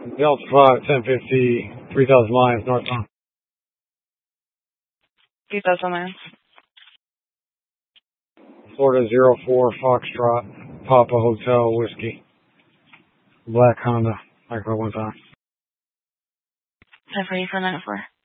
Delta 5, 1050, 3,000 miles northbound. 3,000 miles. Florida 04 Foxtrot, Papa Hotel Whiskey. Black Honda, micro 1 time. 10 for 494.